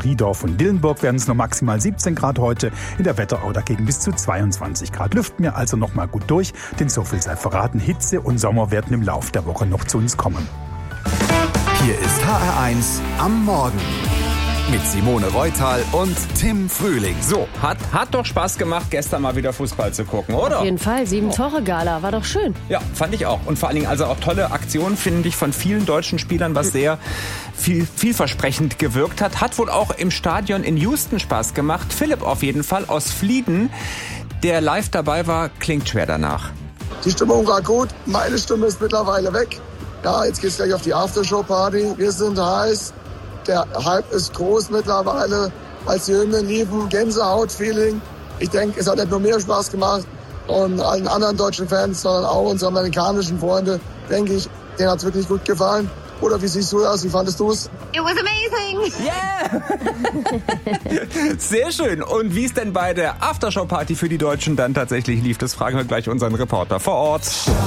Riedorf und Dillenburg werden es nur maximal 17 Grad heute. In der Wetterau dagegen bis zu 22 Grad. Lüften wir also noch mal gut durch, denn so viel sei verraten. Hitze und Sommer werden im Lauf der Woche noch zu uns kommen. Hier ist HR1 am Morgen mit Simone Reutal und Tim Frühling. So, hat doch Spaß gemacht, gestern mal wieder Fußball zu gucken, oder? Auf jeden Fall, 7-Tore-Gala, war doch schön. Ja, fand ich auch. Und vor allen Dingen also auch tolle Aktionen, finde ich, von vielen deutschen Spielern, was sehr vielversprechend gewirkt hat. Hat wohl auch im Stadion in Houston Spaß gemacht. Philipp auf jeden Fall aus Flieden, der live dabei war, klingt schwer danach. Die Stimmung war gut, meine Stimme ist mittlerweile weg. Ja, jetzt geht's gleich auf die Aftershow-Party. Wir sind heiß. Der Hype ist groß mittlerweile. Als die Hymnen liefen, Gänsehaut-Feeling. Ich denke, es hat nicht nur mir Spaß gemacht und allen anderen deutschen Fans, sondern auch unsere amerikanischen Freunde, denke ich, denen hat's wirklich gut gefallen. Oder wie siehst du das? Wie fandest du es? It was amazing! Yeah! Sehr schön. Und wie es denn bei der Aftershow-Party für die Deutschen dann tatsächlich lief, das fragen wir gleich unseren Reporter vor Ort.